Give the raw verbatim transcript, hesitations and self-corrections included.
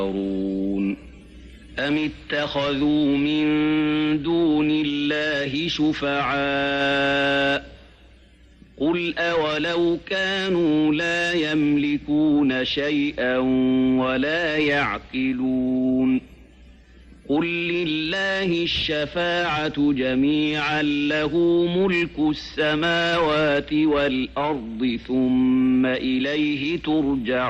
أم اتخذوا من دون الله شفعاء قل أولو كانوا لا يملكون شيئا ولا يعقلون قل لله الشفاعة جميعا له ملك السماوات والأرض ثم إليه ترجعون